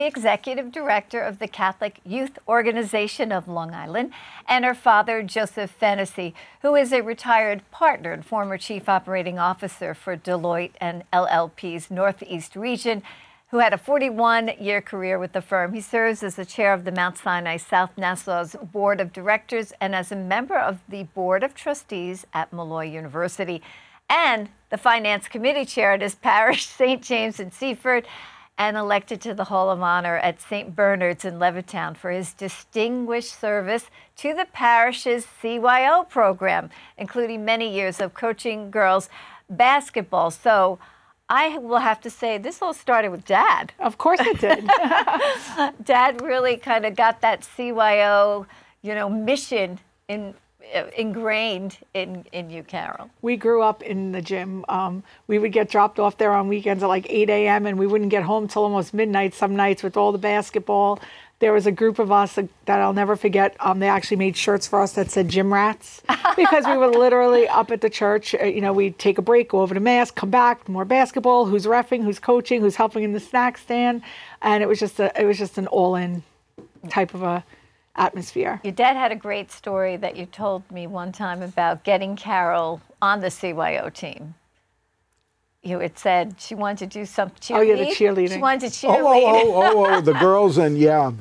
Executive Director of the Catholic Youth Organization of Long Island, and her father, Joseph Fennessy, who is a retired partner and former Chief Operating Officer for Deloitte and LLP's Northeast region, who had a 41-year career with the firm. He serves as the chair of the Mount Sinai South Nassau's Board of Directors and as a member of the Board of Trustees at Malloy University, and the Finance Committee chair at his parish, St. James in Seaford, and elected to the Hall of Honor at St. Bernard's in Levittown for his distinguished service to the parish's CYO program, including many years of coaching girls basketball. So I will have to say this all started with Dad. Of course it did. Dad really kind of got that CYO, mission ingrained in you, Carol. We grew up in the gym. We would get dropped off there on weekends at like 8 a.m. and we wouldn't get home till almost midnight some nights with all the basketball. There was a group of us that I'll never forget. They actually made shirts for us that said gym rats because we were literally up at the church. We'd take a break, go over to mass, come back, more basketball, who's reffing, who's coaching, who's helping in the snack stand. And it was just an all-in type of a atmosphere. Your dad had a great story that you told me one time about getting Carol on the CYO team. You had said she wanted to do some cheerleading. Oh, yeah, the cheerleading. She wanted to cheerlead. The girls, and yeah.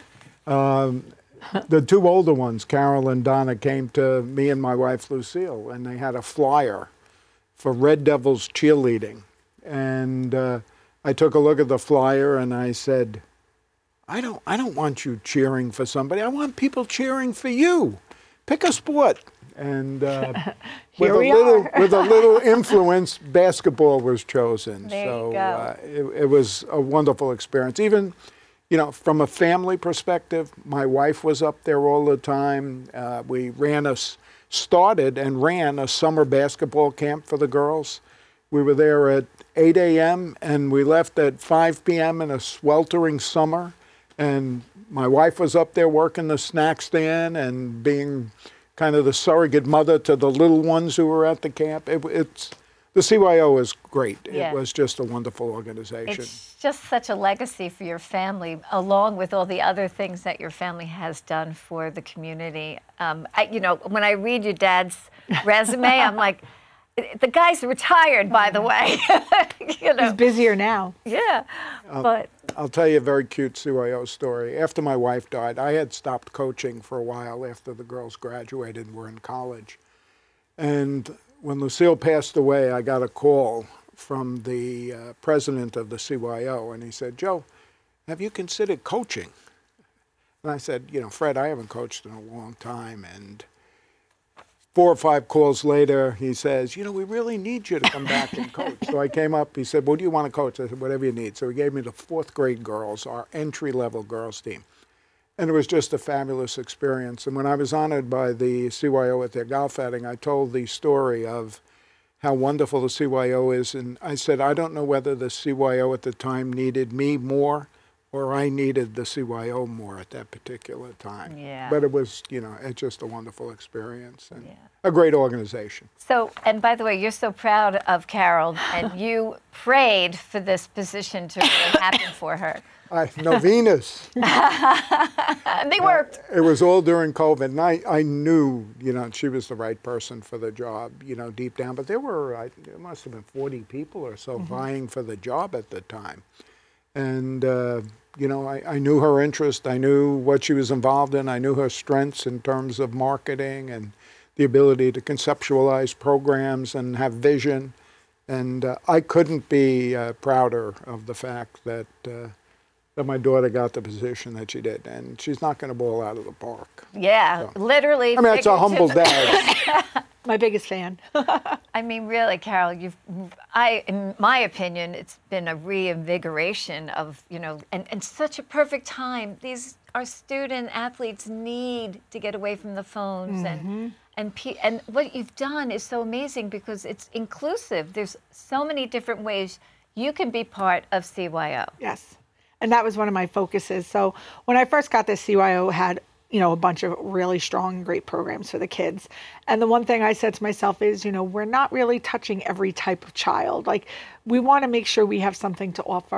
The two older ones, Carol and Donna, came to me and my wife, Lucille, and they had a flyer for Red Devils cheerleading. And I took a look at the flyer and I said, I don't want you cheering for somebody. I want people cheering for you. Pick a sport. And with a little influence, basketball was chosen. There you go. It was a wonderful experience. Even, from a family perspective, my wife was up there all the time. We started and ran a summer basketball camp for the girls. We were there at 8 a.m. and we left at 5 p.m. in a sweltering summer. And my wife was up there working the snack stand and being kind of the surrogate mother to the little ones who were at the camp. The CYO is great. Yeah. It was just a wonderful organization. It's just such a legacy for your family, along with all the other things that your family has done for the community. When I read your dad's resume, I'm like, the guy's retired, by the way. He's busier now. Yeah, but I'll tell you a very cute CYO story. After my wife died, I had stopped coaching for a while after the girls graduated and were in college. And when Lucille passed away, I got a call from the president of the CYO, and he said, Joe, have you considered coaching? And I said, Fred, I haven't coached in a long time. And 4 or 5 calls later, he says, we really need you to come back and coach. So I came up, he said, what do you want to coach? I said, whatever you need. So he gave me the 4th grade girls, our entry-level girls team. And it was just a fabulous experience. And when I was honored by the CYO at their golf outing, I told the story of how wonderful the CYO is. And I said, I don't know whether the CYO at the time needed me more or I needed the CYO more at that particular time. Yeah. But it was, it's just a wonderful experience and a great organization. So, and by the way, you're so proud of Carol, and you prayed for this position to really happen for her. Novenas. And they worked. It was all during COVID, and I knew, she was the right person for the job, deep down. But there must have been 40 people or so vying for the job at the time. And, I knew her interest. I knew what she was involved in. I knew her strengths in terms of marketing and the ability to conceptualize programs and have vision. And I couldn't be prouder of the fact that my daughter got the position that she did. And she's not going to ball out of the park. Yeah, so. Literally. I mean, it's a humble dad. My biggest fan. I mean, really, Carol, in my opinion, it's been a reinvigoration of, and such a perfect time. Our student athletes need to get away from the phones, and what you've done is so amazing because it's inclusive. There's so many different ways you can be part of CYO. Yes, and that was one of my focuses. So when I first got this, CYO had a bunch of really strong, great programs for the kids. And the one thing I said to myself is, we're not really touching every type of child. Like, we want to make sure we have something to offer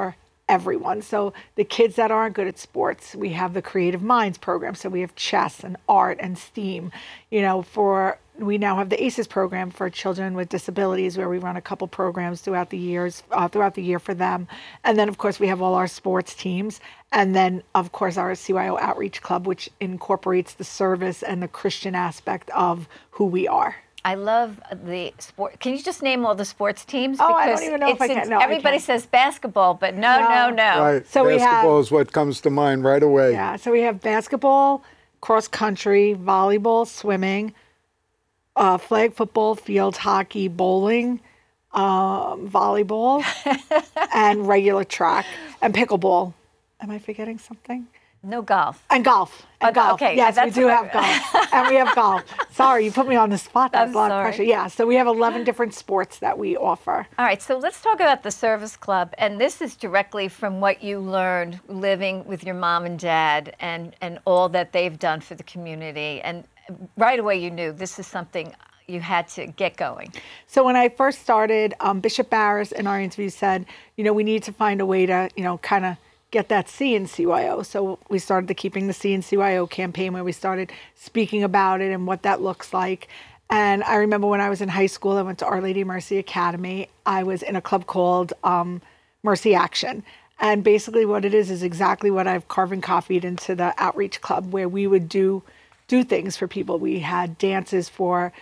everyone. So the kids that aren't good at sports, we have the Creative Minds program. So we have chess and art and STEAM. We now have the ACES program for children with disabilities, where we run a couple programs throughout the year for them. And then, of course, we have all our sports teams. And then, of course, our CYO Outreach Club, which incorporates the service and the Christian aspect of who we are. I love the sport. Can you just name all the sports teams? Oh, I don't even know if I can. No, everybody says basketball, but no. Right. So basketball is what comes to mind right away. Yeah. So we have basketball, cross country, volleyball, swimming, flag football, field hockey, bowling, volleyball, and regular track, and pickleball. Am I forgetting something? No golf. And golf. Okay. Yes, we do have golf. And we have golf. Sorry, you put me on the spot. That's a lot of pressure. Yeah, so we have 11 different sports that we offer. All right, so let's talk about the Service Club. And this is directly from what you learned living with your mom and dad and all that they've done for the community. And right away you knew this is something you had to get going. So when I first started, Bishop Barris in our interview said, we need to find a way to, kind of get that C in CYO. So we started the Keeping the C in CYO campaign, where we started speaking about it and what that looks like. And I remember when I was in high school, I went to Our Lady Mercy Academy. I was in a club called Mercy Action. And basically what it is exactly what I've carved and copied into the Outreach Club, where we would do things for people. We had dances for,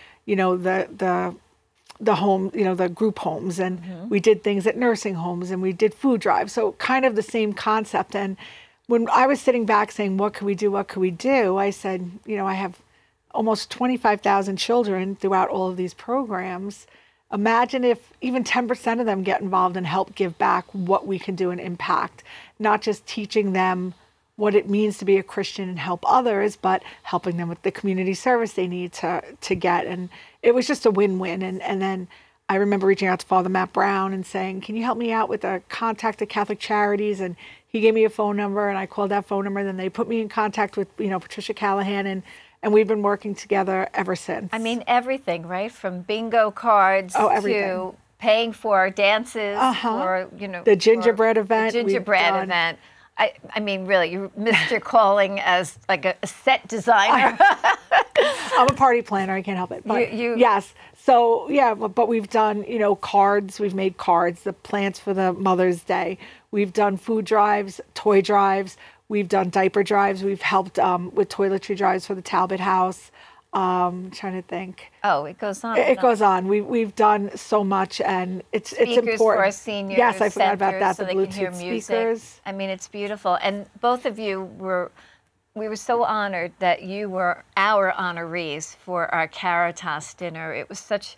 the home, the group homes, and we did things at nursing homes, and we did food drives. So kind of the same concept. And when I was sitting back saying, what could we do? What could we do? I said, I have almost 25,000 children throughout all of these programs. Imagine if even 10% of them get involved and help give back, what we can do and impact, not just teaching them what it means to be a Christian and help others, but helping them with the community service they need to get. And it was just a win-win. And then I remember reaching out to Father Matt Brown and saying, can you help me out with a contact at Catholic Charities? And he gave me a phone number, and I called that phone number. And then they put me in contact with, Patricia Callahan, and we've been working together ever since. I mean, everything, right? From bingo cards to paying for our dances, or, the gingerbread event. The gingerbread event. I mean, really, you missed your calling as like a set designer. I'm a party planner. I can't help it. But yes. So, yeah, but we've done, cards. We've made cards, the plants for the Mother's Day. We've done food drives, toy drives. We've done diaper drives. We've helped with toiletry drives for the Talbot House. Trying to think. Oh, it goes on. It goes on. We've done so much, and it's important. For our seniors. Yes, I forgot about that. So the Bluetooth speakers. I mean, it's beautiful. And both of you we were so honored that you were our honorees for our Caritas dinner. It was such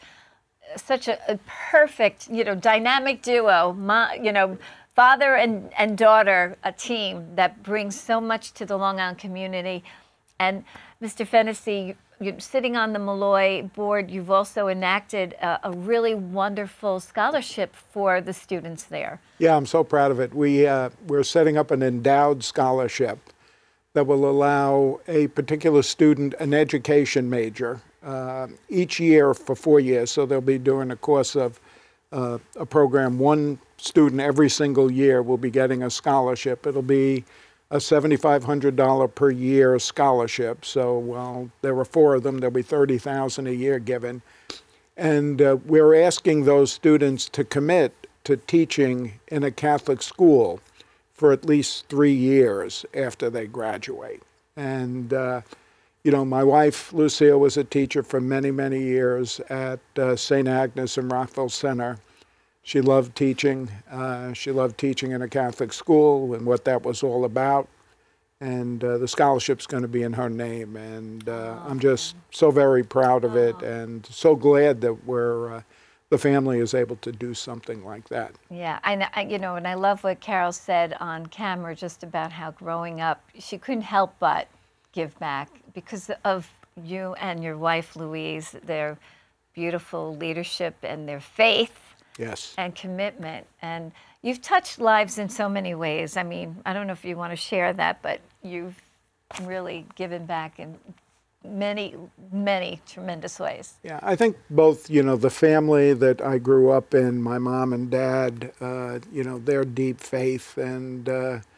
a perfect, dynamic duo. Father and daughter, a team that brings so much to the Long Island community. And Mr. Fennessy, you're sitting on the Malloy board. You've also enacted a really wonderful scholarship for the students there. Yeah, I'm so proud of it. We're setting up an endowed scholarship that will allow a particular student an education major each year for 4 years. So they'll be doing a course of a program. One student every single year will be getting a scholarship. It'll be a $7,500 per year scholarship. So, there were 4 of them. There'll be $30,000 a year given. And we're asking those students to commit to teaching in a Catholic school for at least 3 years after they graduate. And, my wife, Lucille, was a teacher for many, many years at St. Agnes and Rockville Center. She loved teaching. She loved teaching in a Catholic school and what that was all about. And the scholarship's going to be in her name. And I'm just so very proud of it and so glad that the family is able to do something like that. Yeah, and I love what Carol said on camera just about how growing up, she couldn't help but give back because of you and your wife, Louise, their beautiful leadership and their faith. Yes. And commitment. And you've touched lives in so many ways. I mean, I don't know if you want to share that, but you've really given back in many, many tremendous ways. Yeah, I think both, the family that I grew up in, my mom and dad, their deep faith and